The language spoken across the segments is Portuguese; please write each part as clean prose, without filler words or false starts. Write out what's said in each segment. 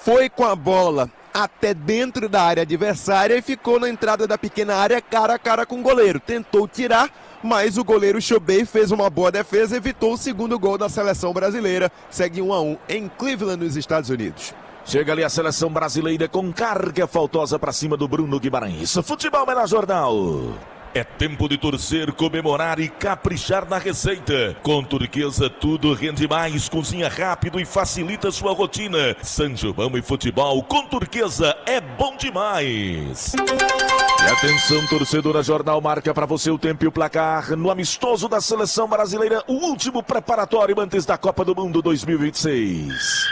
foi com a bola até dentro da área adversária e ficou na entrada da pequena área cara a cara com o goleiro. Tentou tirar, mas o goleiro Chobei fez uma boa defesa e evitou o segundo gol da seleção brasileira. Segue 1-1 em Cleveland, nos Estados Unidos. Chega ali a seleção brasileira com carga faltosa para cima do Bruno Guimarães. Futebol Melhor Jornal. É tempo de torcer, comemorar e caprichar na receita. Com Turquesa tudo rende mais, cozinha rápido e facilita sua rotina. São João e futebol com Turquesa é bom demais. E atenção, torcedora, Jornal marca para você o tempo e o placar no amistoso da seleção brasileira, o último preparatório antes da Copa do Mundo 2026.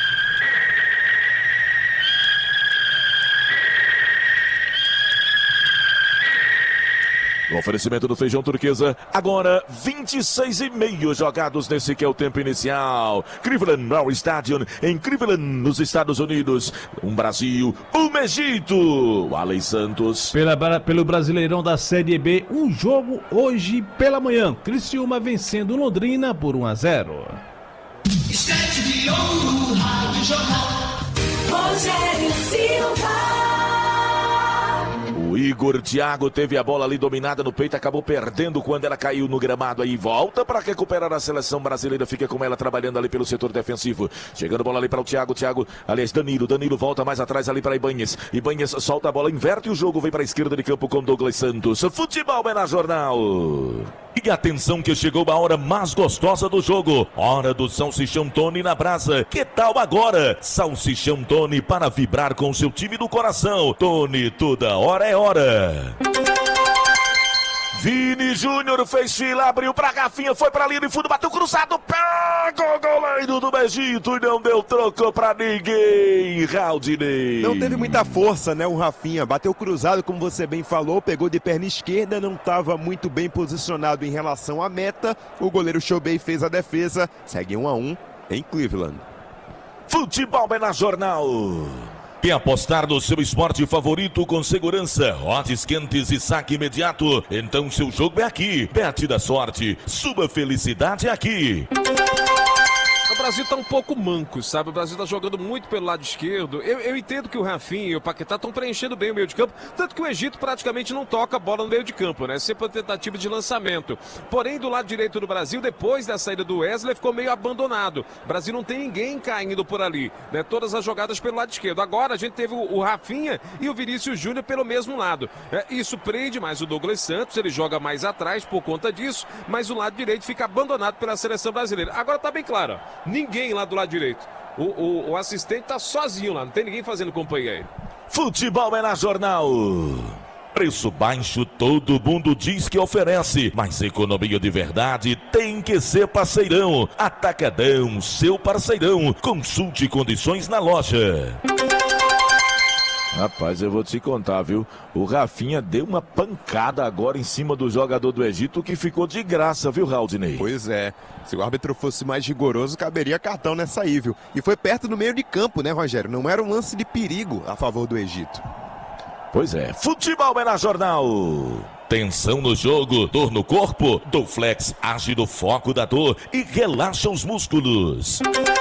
O oferecimento do Feijão Turquesa, agora 26,5 jogados nesse que é o tempo inicial. Cleveland All Stadium, em Cleveland, nos Estados Unidos. Um Brasil, um Egito. Alei Santos. Pelo Brasileirão da Série B, um jogo hoje pela manhã. Criciúma vencendo Londrina por 1-0. Estante de ouro, Rádio Jornal. Rogério Silva. O Igor Thiago teve a bola ali dominada no peito, acabou perdendo quando ela caiu no gramado, aí volta para recuperar a seleção brasileira, fica com ela trabalhando ali pelo setor defensivo, chegando a bola ali para o Thiago, aliás, Danilo volta mais atrás ali para Ibanez solta a bola, inverte o jogo, vem para a esquerda de campo com Douglas Santos. Futebol é na Jornal. E atenção que chegou a hora mais gostosa do jogo, hora do Salsichão Tony na brasa. Que tal agora? Salsichão Tony para vibrar com seu time do coração. Tony, toda hora é hora. Vini Júnior fez fila, abriu pra Rafinha, foi pra linha de fundo, bateu cruzado, pegou o goleiro do Egito e não deu troco pra ninguém, Raudinei. Não teve muita força, né, o Rafinha, bateu cruzado, como você bem falou, pegou de perna esquerda, não estava muito bem posicionado em relação à meta, o goleiro Chobei fez a defesa, segue 1-1 em Cleveland. Futebol é na Jornal. Quer apostar no seu esporte favorito com segurança, odds quentes e saque imediato? Então seu jogo é aqui. Bet da sorte, sua felicidade é aqui. O Brasil tá um pouco manco, sabe? O Brasil tá jogando muito pelo lado esquerdo. Eu entendo que o Rafinha e o Paquetá estão preenchendo bem o meio de campo, tanto que o Egito praticamente não toca a bola no meio de campo, né? Sempre a tentativa de lançamento. Porém, do lado direito do Brasil, depois da saída do Wesley, ficou meio abandonado. O Brasil não tem ninguém caindo por ali, né? Todas as jogadas pelo lado esquerdo. Agora a gente teve o Rafinha e o Vinícius Júnior pelo mesmo lado. Isso prende mais o Douglas Santos, ele joga mais atrás por conta disso, mas o lado direito fica abandonado pela seleção brasileira. Agora tá bem claro, ó. Ninguém lá do lado direito. O assistente tá sozinho lá, não tem ninguém fazendo companhia aí. Futebol é na Jornal. Preço baixo todo mundo diz que oferece, mas economia de verdade tem que ser parceirão. Atacadão, seu parceirão. Consulte condições na loja. Rapaz, eu vou te contar, viu? O Rafinha deu uma pancada agora em cima do jogador do Egito que ficou de graça, viu, Raudinei? Pois é. Se o árbitro fosse mais rigoroso, caberia cartão nessa aí, viu? E foi perto do meio de campo, né, Rogério? Não era um lance de perigo a favor do Egito. Pois é. Futebol é na Jornal. Tensão no jogo, dor no corpo? Doflex age no foco da dor e relaxa os músculos.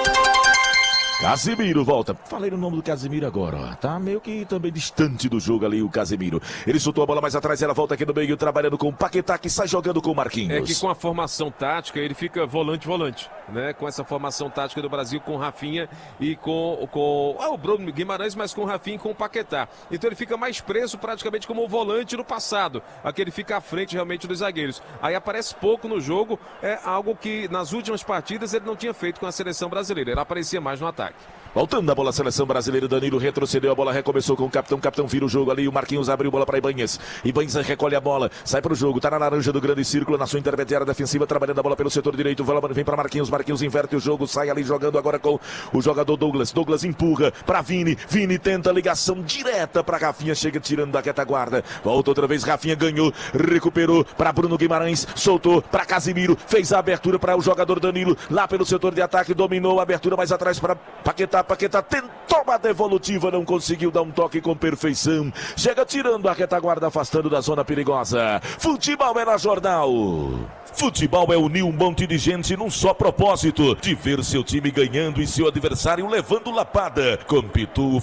Casemiro volta. Falei o nome do Casemiro agora, ó. Tá meio que também distante do jogo ali o Casemiro. Ele soltou a bola mais atrás, ela volta aqui no meio, trabalhando com o Paquetá, que sai jogando com o Marquinhos. É que com a formação tática, ele fica volante, né? Com essa formação tática do Brasil, com o Rafinha e com o Bruno Guimarães, mas com o Rafinha e com o Paquetá. Então ele fica mais preso praticamente como o volante no passado. Aqui ele fica à frente realmente dos zagueiros. Aí aparece pouco no jogo, é algo que nas últimas partidas ele não tinha feito com a seleção brasileira. Ele aparecia mais no ataque. Voltando a bola, a seleção brasileira, Danilo retrocedeu a bola, recomeçou com o capitão vira o jogo ali, o Marquinhos abriu bola para Ibanez recolhe a bola, sai para o jogo, tá na laranja do grande círculo, na sua intermediária defensiva, trabalhando a bola pelo setor direito, vem para Marquinhos inverte o jogo, sai ali jogando agora com o jogador Douglas empurra para Vini tenta ligação direta para Rafinha, chega tirando da retaguarda, volta outra vez, Rafinha ganhou, recuperou para Bruno Guimarães, soltou para Casemiro, fez a abertura para o jogador Danilo, lá pelo setor de ataque, dominou a abertura mais atrás para Paquetá tentou uma devolutiva, não conseguiu dar um toque com perfeição. Chega tirando a retaguarda, afastando da zona perigosa. Futebol é na Jornal. Futebol é unir um monte de gente num só propósito, de ver seu time ganhando e seu adversário levando lapada. Com Pitu,